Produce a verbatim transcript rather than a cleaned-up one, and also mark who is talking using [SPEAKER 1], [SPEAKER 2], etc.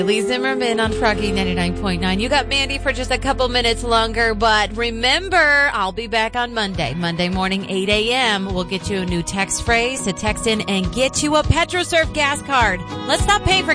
[SPEAKER 1] Lee Zimmerman on Froggy ninety-nine point nine. You got Mandy for just a couple minutes longer, but remember, I'll be back on Monday. Monday morning, eight a.m. We'll get you a new text phrase to text in and get you a PetroSurf gas card. Let's not pay for